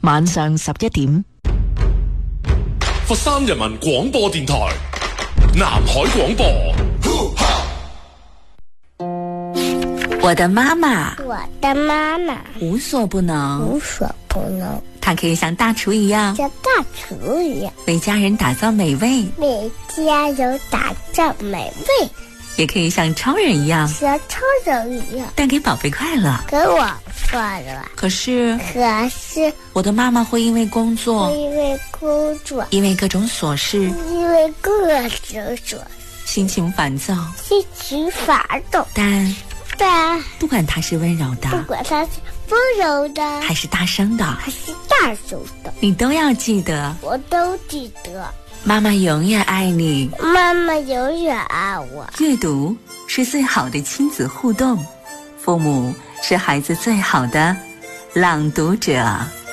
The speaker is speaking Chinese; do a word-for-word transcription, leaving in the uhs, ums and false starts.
晚上十一點。 佛山人民廣播電台南海廣播。 我的媽媽， 我的媽媽無所不能， 無所不能。 她可以像大廚一樣， 像大廚一樣， 為家人打造美味， 為家人打造美味。 也可以像超人一樣， 像超人一樣，帶給寶貝快樂， 給我快樂。 可是， 可是， 我的媽媽會因為工作， 因為工作， 因為各種瑣事， 因為各種瑣事， 心情煩躁， 心情煩躁。 但， 但不管她是溫柔的， 不管她是溫柔的， 還是大聲的， 還是大聲的， 你都要記得， 我都記得。 媽媽永遠愛你， 媽媽永遠愛我。 閱讀是最好的親子互動，父母是孩子最好的朗讀者。